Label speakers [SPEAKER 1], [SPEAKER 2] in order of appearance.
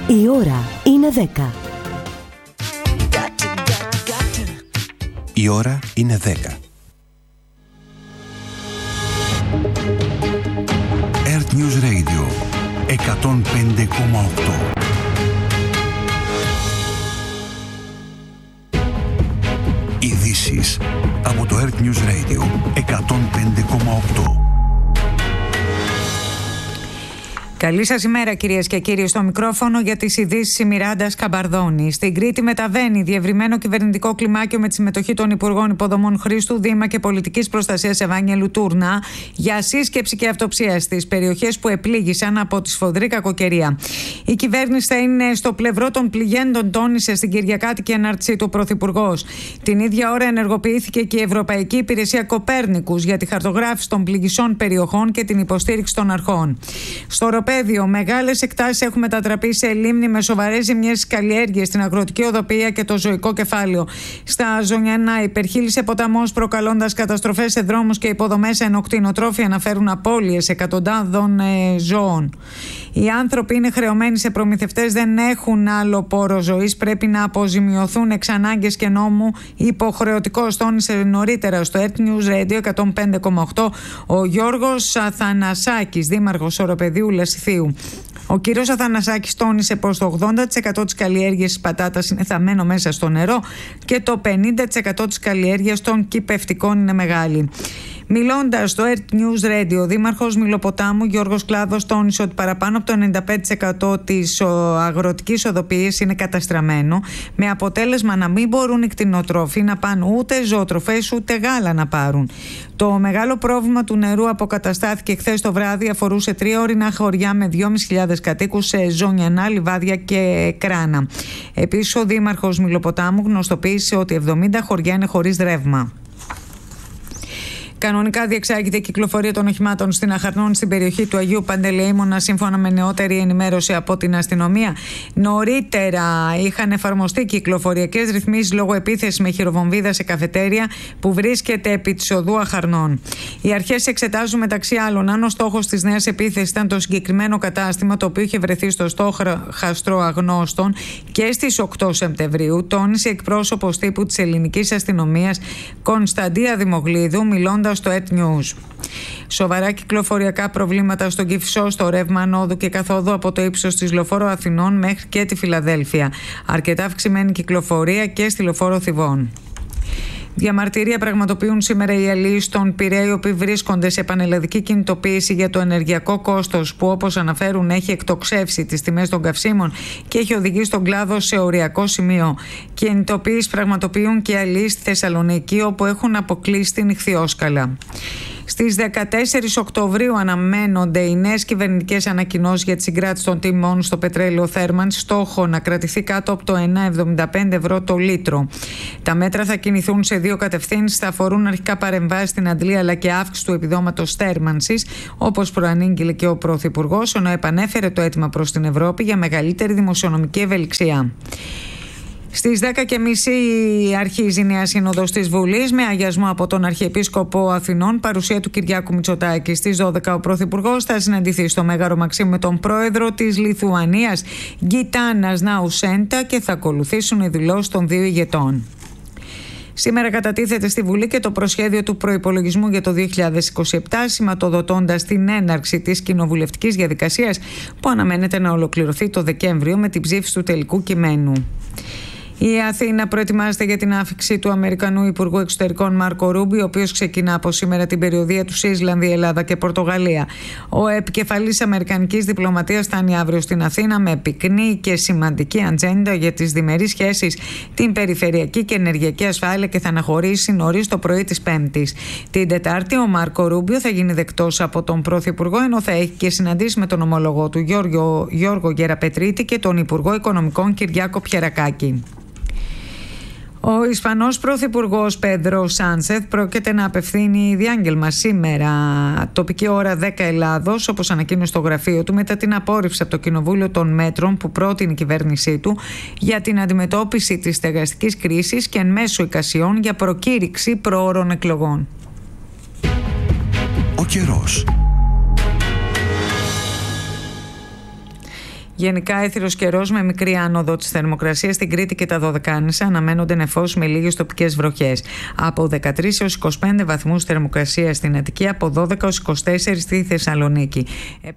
[SPEAKER 1] Η ώρα είναι 10.
[SPEAKER 2] Η ώρα είναι 10. Earth News Radio 105,8. Ειδήσεις από το Earth News Radio 105,8.
[SPEAKER 3] Καλή σας ημέρα, κυρίες και κύριοι. Στο μικρόφωνο για τις ειδήσεις η Μιράντα Σκαμπαρδόνη. Στην Κρήτη μεταβαίνει διευρυμένο κυβερνητικό κλιμάκιο με τη συμμετοχή των Υπουργών Υποδομών Χρήστου Δήμα και Πολιτικής Προστασίας Ευάγγελου Τούρνα για σύσκεψη και αυτοψία στις περιοχές που επλήγησαν από τη σφοδρή κακοκαιρία. Η κυβέρνηση θα είναι στο πλευρό των πληγέντων, τόνισε στην Κυριακάτικη ανάρτησή του ο Πρωθυπουργός. Την ίδια ώρα ενεργοποιήθηκε και η Ευρωπαϊκή Υπηρεσία Κοπέρνικους για τη χαρτογράφηση των πληγισών περιοχών και την υποστήριξη των αρχών. Στο μεγάλες εκτάσεις έχουν μετατραπεί σε λίμνη με σοβαρές ζημιές στις καλλιέργειες, στην αγροτική οδοποιία και το ζωικό κεφάλαιο. Στα Ζωνιανά υπερχείλισε ποταμός, προκαλώντας καταστροφές σε δρόμους και υποδομές, ενώ κτηνοτρόφοι αναφέρουν απώλειες εκατοντάδων ζώων. Οι άνθρωποι είναι χρεωμένοι σε προμηθευτές, δεν έχουν άλλο πόρο ζωής, πρέπει να αποζημιωθούν εξ ανάγκες και νόμου υποχρεωτικός, τόνισε νωρίτερα στο Earth News Radio 105,8 ο Γιώργος Αθανασάκης, δήμαρχος Οροπεδίου Λασιθίου. Ο κύριος Αθανασάκης τόνισε πως το 80% της καλλιέργειας της πατάτας είναι θαμμένο μέσα στο νερό και το 50% της καλλιέργειας των κυπευτικών είναι μεγάλη. Μιλώντας στο Earth News Radio, ο δήμαρχος Μιλοποτάμου Γιώργος Κλάδος τόνισε ότι παραπάνω από το 95% της αγροτικής οδοποίησης είναι καταστραμμένο, με αποτέλεσμα να μην μπορούν οι κτηνοτρόφοι να πάνε ούτε ζωοτροφές ούτε γάλα να πάρουν. Το μεγάλο πρόβλημα του νερού αποκαταστάθηκε χθες το βράδυ, αφορούσε 3 ορεινά χωριά με 2.500 κατοίκους σε Ζωνιανά, Λιβάδια και Κράνα. Επίσης, ο δήμαρχος Μιλοποτάμου γνωστοποίησε ότι 70 χωριά είναι χωρίς ρεύμα. Κανονικά διεξάγεται η κυκλοφορία των οχημάτων στην Αχαρνών στην περιοχή του Αγίου Παντελεήμωνα, σύμφωνα με νεότερη ενημέρωση από την αστυνομία. Νωρίτερα είχαν εφαρμοστεί κυκλοφοριακές ρυθμίσεις λόγω επίθεσης με χειροβομβίδα σε καφετέρια που βρίσκεται επί της οδού Αχαρνών. Οι αρχές εξετάζουν μεταξύ άλλων αν ο στόχος της νέας επίθεσης ήταν το συγκεκριμένο κατάστημα, το οποίο είχε βρεθεί στο στόχαστρο αγνώστων και στις 8 Σεπτεμβρίου, τόνισε εκπρόσωπος τύπου της ελληνικής αστυνομίας Κωνσταντία Δημογλίδου, μιλώντας στο Earth News. Σοβαρά κυκλοφοριακά προβλήματα στον Κηφισό, στο ρεύμα ανόδου και καθόδου από το ύψος της Λεωφόρου Αθηνών μέχρι και τη Φιλαδέλφια. Αρκετά αυξημένη κυκλοφορία και στη Λεωφόρο Θηβών. Διαμαρτυρία πραγματοποιούν σήμερα οι αλλοίς στον Πειραιά, οι οποίοι βρίσκονται σε πανελλαδική κινητοποίηση για το ενεργειακό κόστος που, όπως αναφέρουν, έχει εκτοξεύσει τις τιμές των καυσίμων και έχει οδηγήσει τον κλάδο σε οριακό σημείο. Κινητοποίηση πραγματοποιούν και οι αλλοίς στη Θεσσαλονίκη, όπου έχουν αποκλείσει την Ιχθυόσκαλα. Στις 14 Οκτωβρίου αναμένονται οι νέες κυβερνητικές ανακοινώσεις για τη συγκράτηση των τιμών στο πετρέλαιο θέρμανσης, στόχο να κρατηθεί κάτω από το 1,75 ευρώ το λίτρο. Τα μέτρα θα κινηθούν σε δύο κατευθύνσεις, θα αφορούν αρχικά παρεμβάσεις στην αντλία αλλά και αύξηση του επιδόματος θέρμανσης, όπως προανήγγειλε και ο Πρωθυπουργός, ενώ επανέφερε το αίτημα προς την Ευρώπη για μεγαλύτερη δημοσιονομική ευελιξία. Στις 10.30 αρχίζει η νέα σύνοδος της Βουλής με αγιασμό από τον Αρχιεπίσκοπο Αθηνών, παρουσία του Κυριάκου Μητσοτάκη. Στις 12 ο Πρωθυπουργός θα συναντηθεί στο Μέγαρο Μαξίμου με τον πρόεδρο της Λιθουανίας Γκιτάνας Ναουσέντα και θα ακολουθήσουν οι δηλώσεις των δύο ηγετών. Σήμερα κατατίθεται στη Βουλή και το προσχέδιο του προϋπολογισμού για το 2027, σηματοδοτώντας την έναρξη της κοινοβουλευτικής διαδικασίας που αναμένεται να ολοκληρωθεί το Δεκέμβριο με την ψήφιση του τελικού κειμένου. Η Αθήνα προετοιμάζεται για την άφιξη του Αμερικανού Υπουργού Εξωτερικών Μάρκο Ρούμπιο, ο οποίος ξεκινά από σήμερα την περιοδεία του σε Ισλανδία, Ελλάδα και Πορτογαλία. Ο επικεφαλής αμερικανικής διπλωματίας φτάνει αύριο στην Αθήνα με πυκνή και σημαντική ατζέντα για τις διμερείς σχέσεις, την περιφερειακή και ενεργειακή ασφάλεια και θα αναχωρήσει νωρίς το πρωί της Πέμπτης. Την Τετάρτη ο Μάρκο Ρούμπιο θα γίνει δεκτός από τον Πρωθυπουργό, ενώ θα έχει και συναντήσει με τον ομολογό του Γιώργο Γεραπετρίτη και τον Υπουργό Οικονομικών Κυριάκο Πιερακάκη. Ο Ισπανός Πρωθυπουργός Πέντρο Σάνσεθ πρόκειται να απευθύνει διάγγελμα σήμερα, τοπική ώρα 10 Ελλάδος, όπως ανακοίνωσε το γραφείο του, μετά την απόρριψη από το Κοινοβούλιο των μέτρων που πρότεινε η κυβέρνησή του για την αντιμετώπιση της στεγαστικής κρίσης και εν μέσω εικασιών για προκήρυξη προώρων εκλογών.
[SPEAKER 2] Ο καιρός.
[SPEAKER 3] Γενικά έθυρος καιρός με μικρή άνοδο της θερμοκρασίας στην Κρήτη και τα Δωδεκάνησα. Αναμένονται νεφώσεις με λίγες τοπικές βροχές. Από 13 έως 25 βαθμούς θερμοκρασία στην Αττική, από 12 έως 24 στη Θεσσαλονίκη.